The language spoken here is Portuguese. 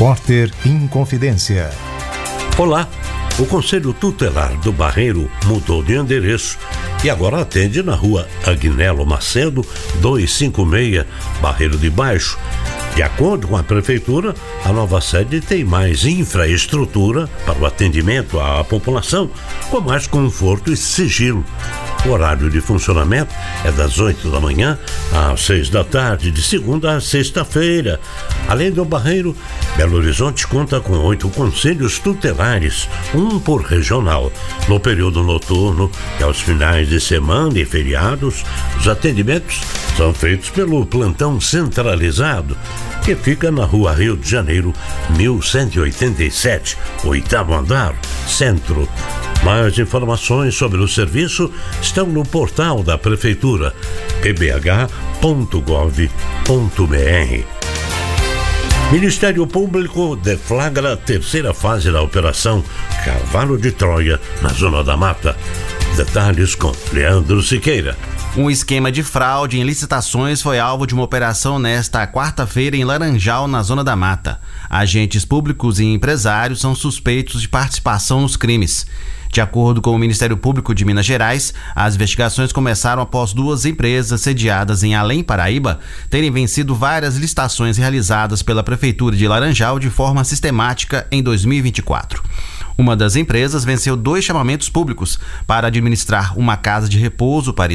Repórter Inconfidência. Olá, o Conselho Tutelar do Barreiro mudou de endereço e agora atende na rua Agnello Macedo, 256, Barreiro de Baixo. De acordo com a Prefeitura, a nova sede tem mais infraestrutura para o atendimento à população, com mais conforto e sigilo. O horário de funcionamento é das 8 da manhã às 6 da tarde, de segunda a sexta-feira. Além do Barreiro, Belo Horizonte conta com 8 conselhos tutelares, um por regional. No período noturno e aos finais de semana e feriados, os atendimentos são feitos pelo plantão centralizado, que fica na Rua Rio de Janeiro, 1187, 8º andar, Centro. Mais informações sobre o serviço estão no portal da Prefeitura, pbh.gov.br. Ministério Público deflagra a terceira fase da Operação Cavalo de Troia, na Zona da Mata. Detalhes com Leandro Siqueira. Um esquema de fraude em licitações foi alvo de uma operação nesta quarta-feira em Laranjal, na Zona da Mata. Agentes públicos e empresários são suspeitos de participação nos crimes. De acordo com o Ministério Público de Minas Gerais, as investigações começaram após 2 empresas sediadas em Além Paraíba terem vencido várias licitações realizadas pela Prefeitura de Laranjal de forma sistemática em 2024. Uma das empresas venceu 2 chamamentos públicos para administrar uma casa de repouso para